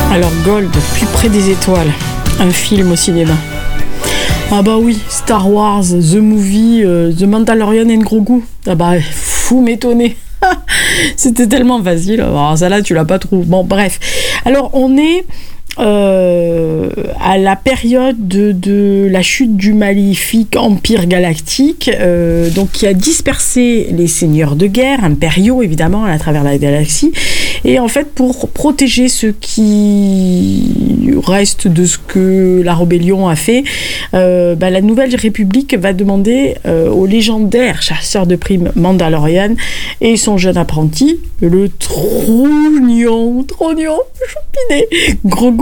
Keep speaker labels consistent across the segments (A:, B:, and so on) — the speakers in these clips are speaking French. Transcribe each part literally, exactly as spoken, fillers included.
A: Alors Gold, Plus près des étoiles, un film au cinéma. Ah bah oui, Star Wars, The Movie, euh, The Mandalorian and Grogu. Ah bah, fou m'étonner. C'était tellement facile. Alors ça là, tu l'as pas trouvé. Bon, bref. Alors on est euh, à la période de, de la chute du maléfique Empire galactique, euh, donc qui a dispersé les seigneurs de guerre, impériaux évidemment, à travers la galaxie. Et en fait, pour protéger ce qui reste de ce que la rébellion a fait, euh, bah, la Nouvelle République va demander euh, au légendaire chasseur de primes Mandalorian et son jeune apprenti, le trognon, trognon, choupinet, Grogu,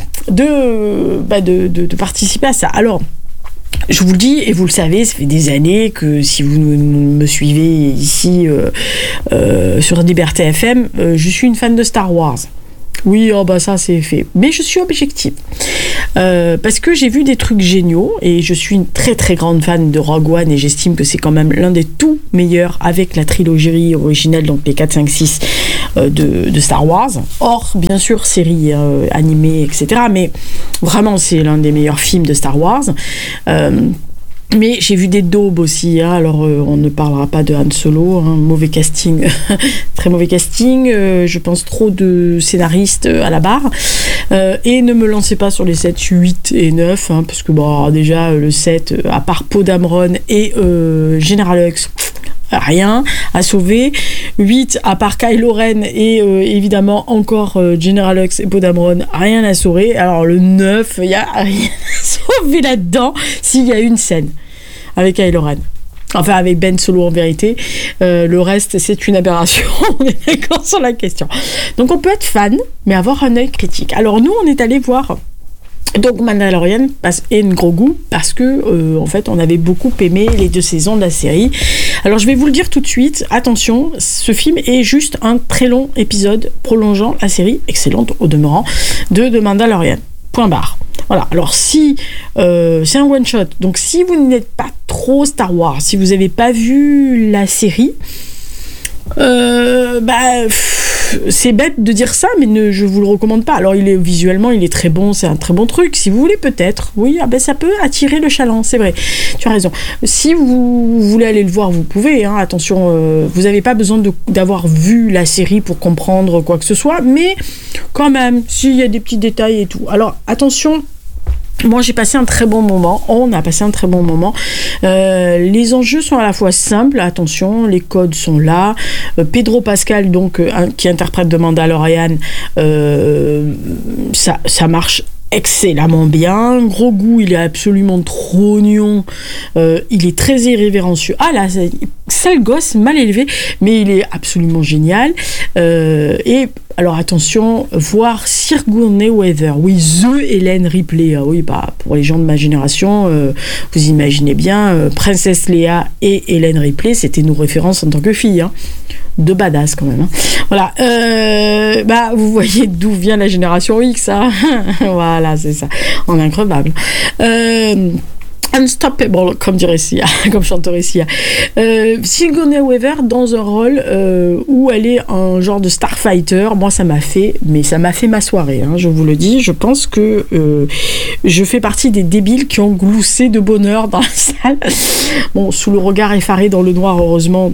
A: de, bah, de, de, de participer à ça. Alors, je vous le dis, et vous le savez, ça fait des années que si vous me suivez ici euh, euh, sur Liberté F M, euh, je suis une fan de Star Wars. Oui, oh bah ça c'est fait. Mais je suis objective. Euh, parce que j'ai vu des trucs géniaux et je suis une très très grande fan de Rogue One et j'estime que c'est quand même l'un des tout meilleurs avec la trilogie originelle, donc les quatre, cinq, six euh, de, de Star Wars. Or, bien sûr, série euh, animée, et cetera. Mais vraiment, c'est l'un des meilleurs films de Star Wars. Euh, Mais j'ai vu des daubes aussi, hein. Alors euh, on ne parlera pas de Han Solo, hein. Mauvais casting, très mauvais casting, euh, je pense trop de scénaristes à la barre, euh, et ne me lancez pas sur les sept, huit et neuf, hein, parce que bon, déjà le sept, à part Poe Dameron et euh, General Hux, rien à sauver. huit, à part Kylo Ren et euh, évidemment encore euh, General Hux et Poe Dameron, rien à sauver. Alors le neuf, il n'y a rien à sauver là-dedans s'il y a une scène avec Kylo Ren. Enfin, avec Ben Solo en vérité. Euh, le reste, c'est une aberration. On est d'accord sur la question. Donc on peut être fan, mais avoir un œil critique. Alors nous, on est allé voir donc Mandalorian et Grogu parce que euh, en fait on avait beaucoup aimé les deux saisons de la série. Alors je vais vous le dire tout de suite, attention, ce film est juste un très long épisode prolongeant la série excellente au demeurant de, de Mandalorian. Point barre. Voilà, alors si euh, c'est un one shot, donc si vous n'êtes pas trop Star Wars, si vous n'avez pas vu la série, euh, bah pff, c'est bête de dire ça, mais ne, je vous le recommande pas. Alors il est visuellement, il est très bon, c'est un très bon truc. Si vous voulez peut-être, oui, ah ben ça peut attirer le chaland, c'est vrai. Tu as raison. Si vous voulez aller le voir, vous pouvez. Hein, attention, euh, vous n'avez pas besoin de, d'avoir vu la série pour comprendre quoi que ce soit, mais quand même, s'il y a des petits détails et tout. Alors attention. Moi, j'ai passé un très bon moment. On a passé un très bon moment. Euh, les enjeux sont à la fois simples. Attention, les codes sont là. Euh, Pedro Pascal, donc, euh, qui interprète de Mandalorian, euh, ça, ça marche excellemment bien. Grogu, il est absolument trognon. Euh, il est très irrévérencieux. Ah là, c'est, sale gosse, mal élevé, mais il est absolument génial. Euh, et alors attention, voir Sigourney Weaver, oui, The Hélène Ripley, ah oui, bah, pour les gens de ma génération, euh, vous imaginez bien, euh, Princesse Léa et Hélène Ripley, c'était nos références en tant que filles, hein. De badass quand même, hein. Voilà, euh, bah vous voyez d'où vient la génération X, hein. Voilà, c'est ça, on est incroyable. Euh, Unstoppable, comme dirait Sia, comme chanterait Sia. Euh, Sigourney Weaver dans un rôle euh, où elle est un genre de starfighter. Moi, ça m'a fait, mais ça m'a fait ma soirée. Hein, je vous le dis. Je pense que euh, je fais partie des débiles qui ont gloussé de bonheur dans la salle. Bon, sous le regard effaré dans le noir, heureusement,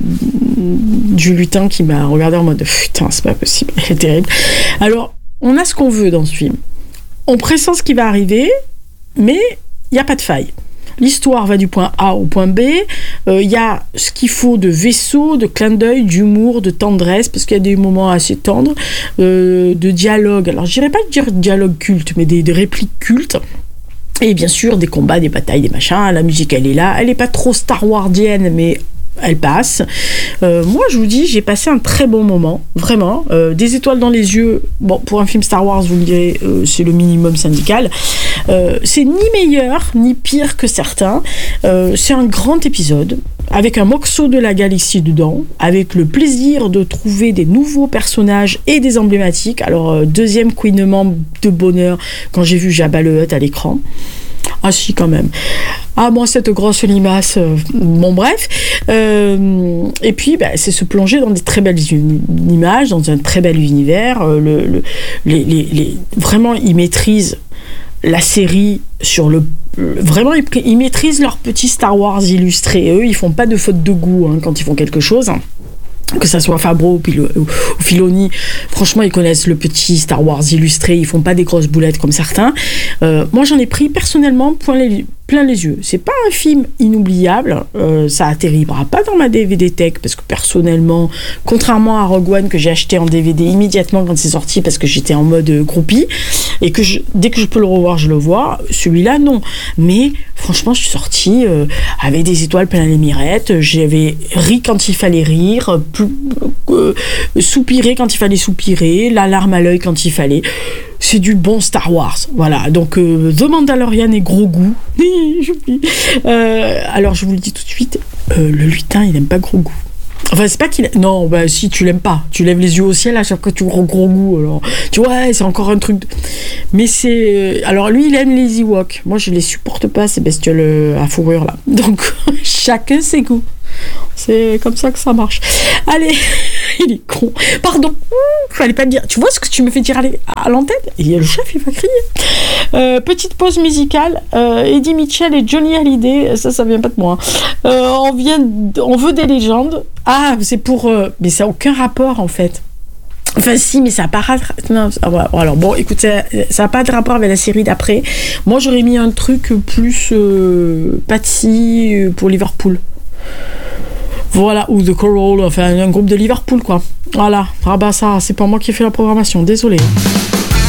A: du lutin qui m'a regardé en mode putain, c'est pas possible, elle est terrible. Alors, on a ce qu'on veut dans ce film. On pressent ce qui va arriver, mais il n'y a pas de faille. L'histoire va du point A au point B. Il euh, y a ce qu'il faut de vaisseau, de clin d'œil, d'humour, de tendresse, parce qu'il y a des moments assez tendres, euh, de dialogue. Alors, je dirais pas dire dialogue culte, mais des, des répliques cultes. Et bien sûr, des combats, des batailles, des machins. La musique, elle est là. Elle n'est pas trop Star Wardienne, mais elle passe. Euh, moi, je vous dis, j'ai passé un très bon moment, vraiment. Euh, des étoiles dans les yeux. Bon, pour un film Star Wars, vous me direz, euh, c'est le minimum syndical. Euh, c'est ni meilleur, ni pire que certains. Euh, c'est un grand épisode, avec un morceau de la galaxie dedans, avec le plaisir de trouver des nouveaux personnages et des emblématiques. Alors, euh, deuxième couinement de bonheur quand j'ai vu Jabba le Hutt à l'écran. Ah si, quand même. Ah, moi, cette grosse limace. Euh, bon, bref. Euh, et puis, bah, c'est se plonger dans des très belles images, dans un très bel univers. Euh, le, le, les, les, les, vraiment, ils maîtrisent la série sur le... Vraiment, ils, ils maîtrisent leur petit Star Wars illustré. Eux, ils font pas de faute de goût hein, quand ils font quelque chose. Que ça soit Favreau ou, ou Filoni, franchement, ils connaissent le petit Star Wars illustré. Ils font pas des grosses boulettes comme certains. Euh, moi, j'en ai pris personnellement plein les, plein les yeux. C'est pas un film inoubliable. Euh, ça atterrira pas dans ma D V D tech parce que personnellement, contrairement à Rogue One que j'ai acheté en D V D immédiatement quand c'est sorti parce que j'étais en mode groupie et que je, dès que je peux le revoir, je le vois. Celui-là, non. Mais franchement, je suis sortie euh, avec des étoiles plein les mirettes. J'avais ri quand il fallait rire. Plus, euh, soupirer quand il fallait soupirer, la larme à l'œil quand il fallait. C'est du bon Star Wars. Voilà, donc euh, The Mandalorian est gros goût. euh, alors je vous le dis tout de suite, euh, le lutin il aime pas gros goût. Enfin, c'est pas qu'il... Non, bah si, tu l'aimes pas. Tu lèves les yeux au ciel à chaque fois que tu vois gros goût. Alors, tu vois, ouais, c'est encore un truc... De... Mais c'est... Alors, lui, il aime les Ewoks. Moi, je les supporte pas, ces bestioles à fourrure, là. Donc, chacun ses goûts. C'est comme ça que ça marche. Allez, il est con. Pardon, Ouh, fallait pas le dire. Tu vois ce que tu me fais dire à l'antenne ? Il y a le chef, il va crier. Euh, petite pause musicale. Euh, Eddie Mitchell et Johnny Hallyday, ça, ça vient pas de moi. Euh, on vient, d- on veut des légendes. Ah, c'est pour, euh, mais ça n'a aucun rapport en fait. Enfin si, mais ça n'a pas non, alors bon, écoute, ça n'a pas de rapport avec la série d'après. Moi, j'aurais mis un truc plus euh, Patsy pour Liverpool. Voilà, ou The Coral, enfin un groupe de Liverpool quoi. Voilà, ah bah ça, c'est pas moi qui ai fait la programmation, désolé.